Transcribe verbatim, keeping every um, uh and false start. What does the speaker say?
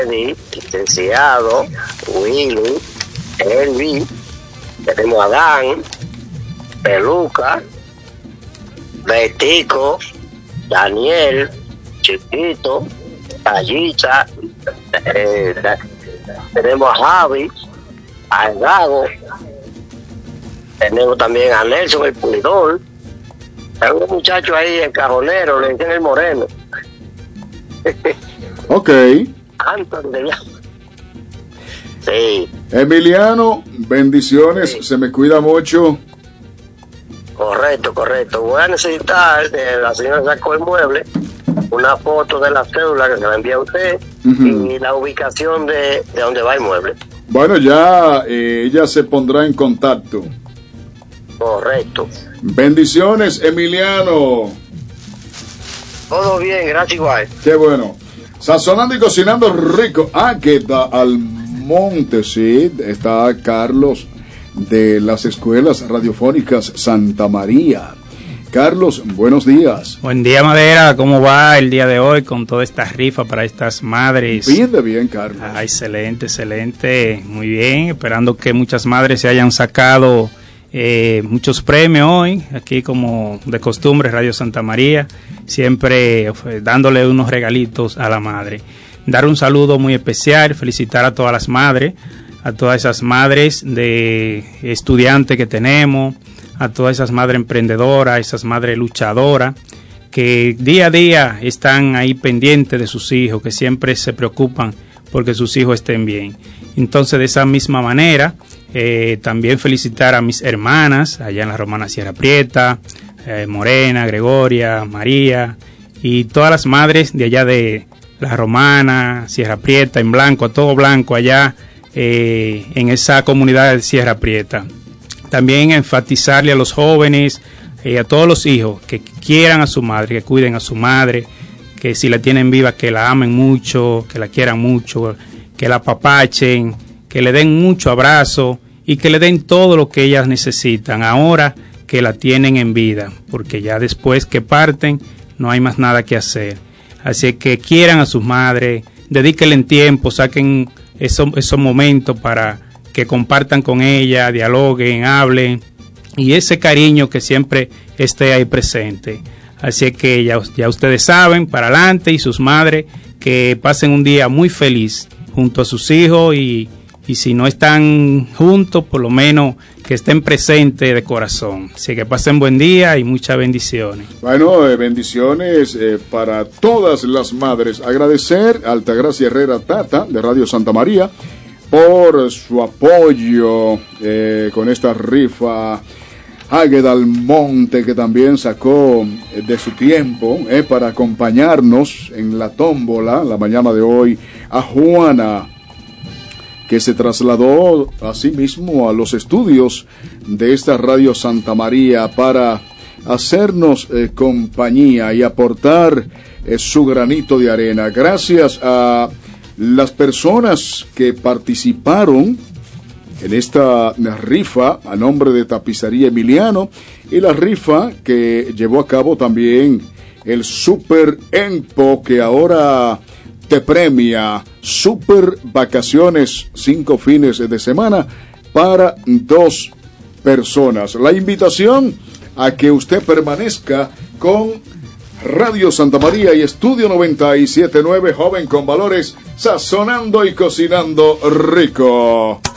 Eddie, licenciado, Willy, Elvi, tenemos a Dan, Peluca, Betico, Daniel, Chiquito, Tallita, eh, tenemos a Javi, a Gago, tenemos también a Nelson el Pulidor, hay un muchacho ahí en Cajonero, le dicen el Moreno. Ok. Anton de Sí. Emiliano, bendiciones, Sí. se me cuida mucho. Correcto, correcto. Voy a necesitar, eh, la señora sacó el mueble, una foto de la cédula que se la envía a usted, Uh-huh. y la ubicación de, de donde va el mueble. Bueno, ya eh, ella se pondrá en contacto. Correcto. Bendiciones, Emiliano. Todo bien, gracias igual. Qué bueno. Sazonando y cocinando rico. Ah, que da al monte, sí. Está Carlos de las escuelas radiofónicas Santa María. Carlos, buenos días. Buen día, Madera. ¿Cómo va el día de hoy con toda esta rifa para estas madres? Bien de bien, Carlos. Ah, excelente, excelente. Muy bien. Esperando que muchas madres se hayan sacado eh, muchos premios hoy. Aquí, como de costumbre, Radio Santa María, siempre eh, dándole unos regalitos a la madre. Dar un saludo muy especial, felicitar a todas las madres, a todas esas madres de estudiantes que tenemos, a todas esas madres emprendedoras, esas madres luchadoras, que día a día están ahí pendientes de sus hijos, que siempre se preocupan porque sus hijos estén bien. Entonces, de esa misma manera, eh, también felicitar a mis hermanas, allá en la Romana Sierra Prieta, eh, Morena, Gregoria, María, y todas las madres de allá de la Romana, Sierra Prieta, en blanco, a todo blanco, allá eh, en esa comunidad de Sierra Prieta. También enfatizarle a los jóvenes, eh, a todos los hijos, que quieran a su madre, que cuiden a su madre, que si la tienen viva, que la amen mucho, que la quieran mucho, que la apapachen, que le den mucho abrazo y que le den todo lo que ellas necesitan ahora que la tienen en vida, porque ya después que parten no hay más nada que hacer. Así que quieran a sus madres, dedíquenle tiempo, saquen esos, esos momentos para que compartan con ella, dialoguen, hablen, y ese cariño que siempre esté ahí presente. Así que ya, ya ustedes saben, para adelante, y sus madres, que pasen un día muy feliz junto a sus hijos, y, y si no están juntos, por lo menos que estén presentes de corazón. Así que pasen buen día y muchas bendiciones. Bueno, eh, bendiciones eh, para todas las madres. Agradecer a Altagracia Herrera Tata, de Radio Santa María, por su apoyo eh, con esta rifa. Águeda Almonte, que también sacó eh, de su tiempo eh, para acompañarnos en la tómbola la mañana de hoy. A Juana, que se trasladó a sí mismo a los estudios de esta Radio Santa María para hacernos eh, compañía y aportar eh, su granito de arena. Gracias a las personas que participaron en esta rifa a nombre de Tapicería Emiliano, y la rifa que llevó a cabo también el Super Empo, que ahora te premia super vacaciones, cinco fines de semana para dos personas. La invitación a que usted permanezca con Radio Santa María y Estudio noventa y siete punto nueve, joven con valores, sazonando y cocinando rico.